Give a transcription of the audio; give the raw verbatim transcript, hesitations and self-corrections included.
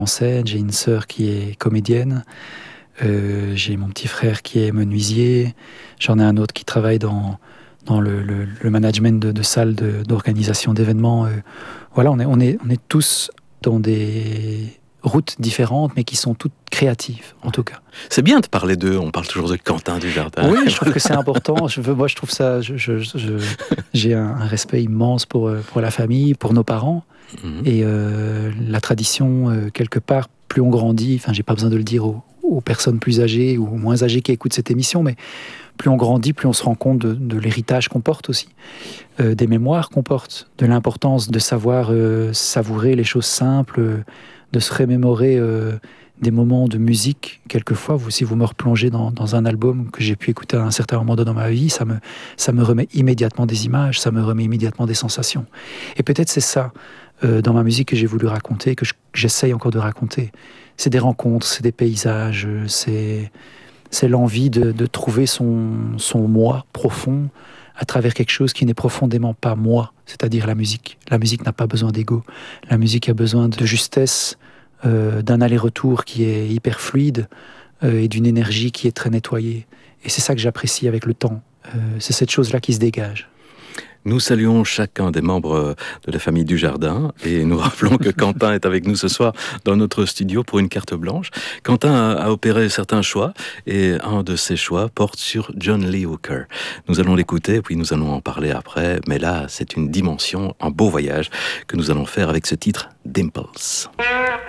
en scène, j'ai une sœur qui est comédienne, euh, j'ai mon petit frère qui est menuisier, j'en ai un autre qui travaille dans, dans le, le, le management de, de salles de, d'organisation d'événements. Euh, voilà, on est, on, est, on est tous dans des routes différentes, mais qui sont toutes créatives, en tout cas. C'est bien de parler d'eux, on parle toujours de Quentin Dujardin. Oui, je trouve que c'est important. Je veux, moi, je trouve ça... Je, je, je, j'ai un, un respect immense pour, pour la famille, pour nos parents. Mmh. Et euh, la tradition, euh, quelque part, plus on grandit, enfin, j'ai pas besoin de le dire aux, aux personnes plus âgées ou moins âgées qui écoutent cette émission, mais plus on grandit, plus on se rend compte de, de l'héritage qu'on porte aussi, euh, des mémoires qu'on porte, de l'importance de savoir euh, savourer les choses simples, euh, de se remémorer euh, des moments de musique. Quelquefois, vous, si vous me replongez dans, dans un album que j'ai pu écouter à un certain moment dans ma vie, ça me, ça me remet immédiatement des images, ça me remet immédiatement des sensations. Et peut-être c'est ça, euh, dans ma musique, que j'ai voulu raconter, que je, j'essaye encore de raconter. C'est des rencontres, c'est des paysages, c'est, c'est l'envie de, de trouver son, son moi profond à travers quelque chose qui n'est profondément pas moi, c'est-à-dire la musique. La musique n'a pas besoin d'ego. La musique a besoin de justesse, euh, d'un aller-retour qui est hyper fluide euh, et d'une énergie qui est très nettoyée. Et c'est ça que j'apprécie avec le temps. Euh, c'est cette chose-là qui se dégage. Nous saluons chacun des membres de la famille Dujardin et nous rappelons que Quentin est avec nous ce soir dans notre studio pour une carte blanche. Quentin a, a opéré certains choix et un de ces choix porte sur John Lee Hooker. Nous allons l'écouter puis nous allons en parler après, mais là c'est une dimension, un beau voyage que nous allons faire avec ce titre Dimples.